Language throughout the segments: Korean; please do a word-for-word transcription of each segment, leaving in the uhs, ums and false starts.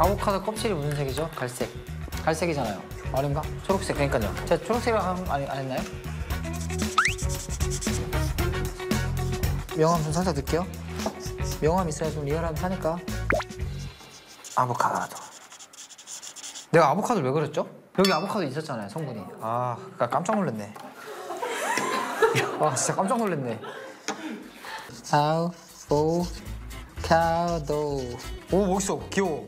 아보카도 껍질이 무슨 색이죠? 갈색. 갈색이잖아요. 아닌가? 초록색. 그러니까요. 제가 초록색이라고 한, 아니, 안 했나요? 명암 좀 살짝 넣을게요. 명암 있어야 좀 리얼함 사니까. 아보카도. 내가 아보카도를 왜 그랬죠? 여기 아보카도 있었잖아요, 성분이. 아, 깜짝 놀랐네. 아, 진짜 깜짝 놀랐네. 아보카도. 오, 멋있어. 귀여워.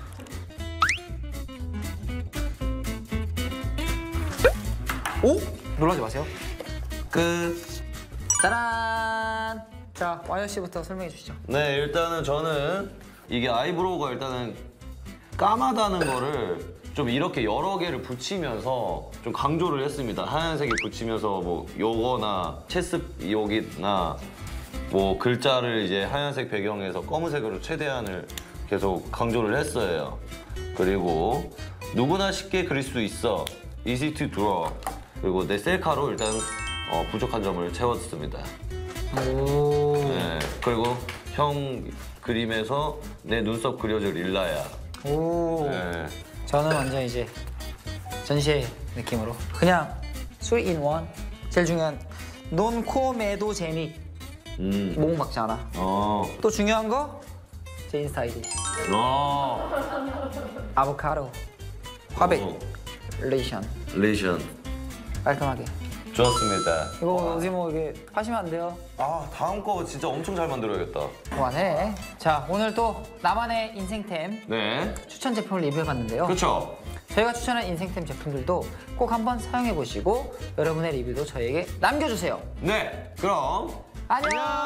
오? 놀라지 마세요. 끝. 짜란! 자, 와이어 씨부터 설명해 주시죠. 네, 일단은 저는 이게 아이브로우가 일단은 까마다는 거를 좀 이렇게 여러 개를 붙이면서 좀 강조를 했습니다. 하얀색이 붙이면서 뭐 요거나 채습 여기나 뭐 글자를 이제 하얀색 배경에서 검은색으로 최대한을 계속 강조를 했어요. 그리고 누구나 쉽게 그릴 수 있어. Easy to draw. 그리고 내 셀카로 일단 어, 부족한 점을 채웠습니다. 오. 네, 그리고 형 그림에서 내 눈썹 그려줄 일라야. 오. 네. 저는 완전 이제 전시회 느낌으로 그냥 three in one. 제일 중요한 논코메도 제닉. 음. 몽 박지 않아. 어. 또 중요한 거 제 인스타 아이디. 어. 아보카도. 화백. 어. 레이션. 레이션. 깔끔하게. 좋았습니다. 이거 어디 뭐 이게 하시면 안 돼요. 아, 다음 거 진짜 엄청 잘 만들어야겠다. 그만해. 자, 오늘 또 나만의 인생템 네. 추천 제품을 리뷰해봤는데요. 그렇죠. 저희가 추천한 인생템 제품들도 꼭 한번 사용해보시고 여러분의 리뷰도 저희에게 남겨주세요. 네. 그럼 안녕!